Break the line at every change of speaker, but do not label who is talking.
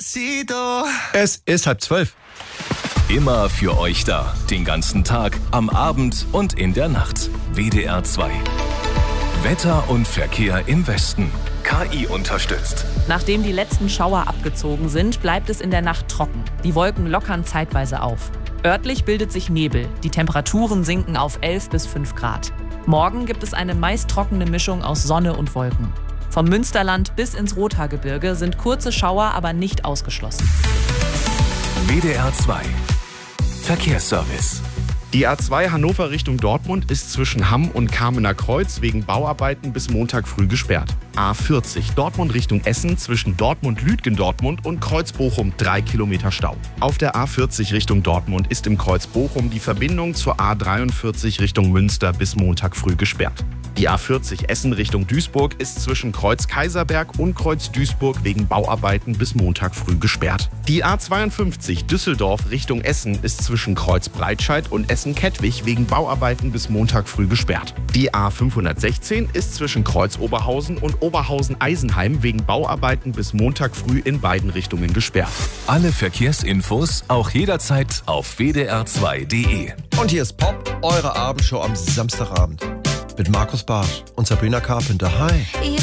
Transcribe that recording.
Despacito.
Es ist 11:30.
Immer für euch da. Den ganzen Tag, am Abend und in der Nacht. WDR 2. Wetter und Verkehr im Westen. KI unterstützt.
Nachdem die letzten Schauer abgezogen sind, bleibt es in der Nacht trocken. Die Wolken lockern zeitweise auf. Örtlich bildet sich Nebel. Die Temperaturen sinken auf 11 bis 5 Grad. Morgen gibt es eine meist trockene Mischung aus Sonne und Wolken. Vom Münsterland bis ins Rothaargebirge sind kurze Schauer aber nicht ausgeschlossen.
WDR 2. Verkehrsservice.
Die A2 Hannover Richtung Dortmund ist zwischen Hamm und Kamener Kreuz wegen Bauarbeiten bis Montag früh gesperrt. A40 Dortmund Richtung Essen zwischen Dortmund-Lütgendortmund und Kreuz-Bochum 3 Kilometer Stau. Auf der A40 Richtung Dortmund ist im Kreuz Bochum die Verbindung zur A43 Richtung Münster bis Montag früh gesperrt. Die A40 Essen Richtung Duisburg ist zwischen Kreuz Kaiserberg und Kreuz Duisburg wegen Bauarbeiten bis Montag früh gesperrt. Die A52 Düsseldorf Richtung Essen ist zwischen Kreuz Breitscheid und Essen-Kettwig wegen Bauarbeiten bis Montag früh gesperrt. Die A516 ist zwischen Kreuz Oberhausen und Oberhausen-Eisenheim wegen Bauarbeiten bis Montag früh in beiden Richtungen gesperrt.
Alle Verkehrsinfos auch jederzeit auf wdr2.de.
Und hier ist Pop, eure Abendshow am Samstagabend. Mit Markus Barth und Sabrina Carpenter. Hi.